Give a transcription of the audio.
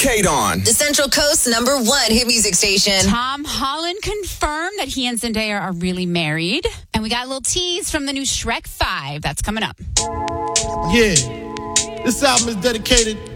Kate on. The Central Coast #1 hit music station. Tom Holland confirmed that he and Zendaya are really married. And we got a little tease from the new Shrek 5. That's coming up. Yeah. This album is dedicated